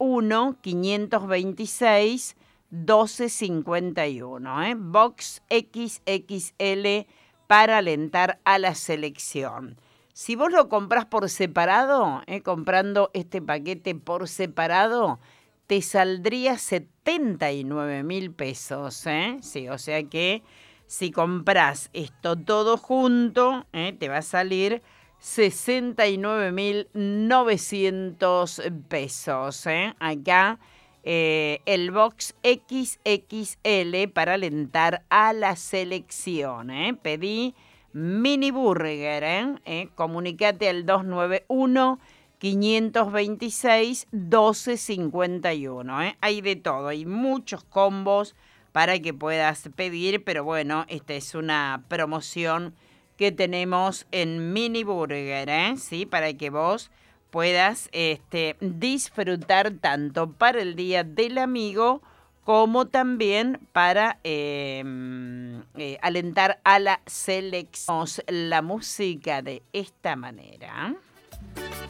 291 526 1251, Box XXL para alentar a la selección. Si vos lo comprás por separado, comprando este paquete por separado, te saldría 79.000 pesos, Sí, o sea que si comprás esto todo junto, te va a salir 69.900 pesos, Acá el Box XXL para alentar a la selección, Pedí mini burger, Comunicate al 291 526 1251, Hay de todo, hay muchos combos para que puedas pedir, pero bueno, esta es una promoción que tenemos en Mini Burger, ¿sí? Para que vos puedas disfrutar tanto para el Día del Amigo como también para alentar a la selección. La música de esta manera.